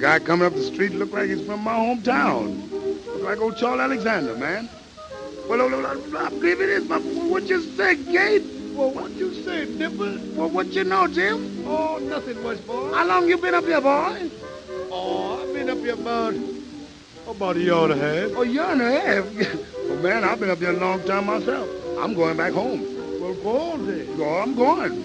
guy coming up the street looked like he's from my hometown. Looked like old Charles Alexander, man. Well, I believe it is. But what you say, Gate? Well, what you say, Dipper? Well, what you know, Jim? Oh, nothing much, boy. How long you been up here, boy? Oh, I've been up here about a year and a half. Oh, year and a half. Well, man, I've been up here a long time myself. I'm going back home. Well, go on then. Oh, I'm going.